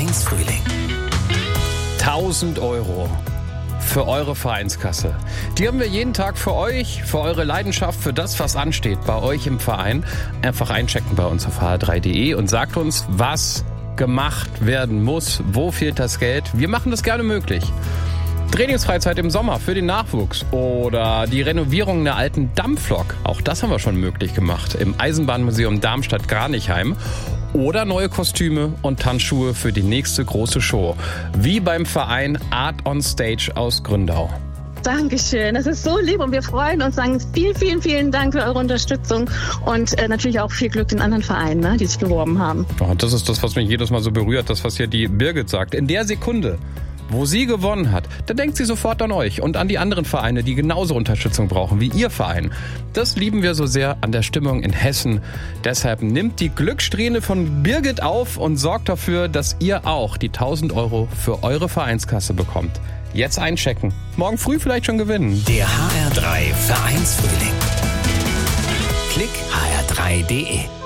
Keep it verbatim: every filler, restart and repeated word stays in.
Vereinsfrühling. tausend Euro für eure Vereinskasse. Die haben wir jeden Tag für euch, für eure Leidenschaft, für das, was ansteht bei euch im Verein. Einfach einchecken bei uns auf h r drei punkt d e und sagt uns, was gemacht werden muss, wo fehlt das Geld. Wir machen das gerne möglich. Trainingsfreizeit im Sommer für den Nachwuchs oder die Renovierung einer alten Dampflok. Auch das haben wir schon möglich gemacht im Eisenbahnmuseum Darmstadt-Granichheim. Oder neue Kostüme und Tanzschuhe für die nächste große Show. Wie beim Verein Art on Stage aus Gründau. Dankeschön, das ist so lieb und wir freuen uns, sagen vielen, vielen, vielen Dank für eure Unterstützung und äh, natürlich auch viel Glück den anderen Vereinen, ne, die sich beworben haben. Oh, das ist das, was mich jedes Mal so berührt, das, was hier die Birgit sagt. In der Sekunde, wo sie gewonnen hat, da denkt sie sofort an euch und an die anderen Vereine, die genauso Unterstützung brauchen wie ihr Verein. Das lieben wir so sehr an der Stimmung in Hessen. Deshalb nimmt die Glückssträhne von Birgit auf und sorgt dafür, dass ihr auch die tausend Euro für eure Vereinskasse bekommt. Jetzt einchecken. Morgen früh vielleicht schon gewinnen. Der H R drei Vereinsfrühling. Klick h r drei punkt d e.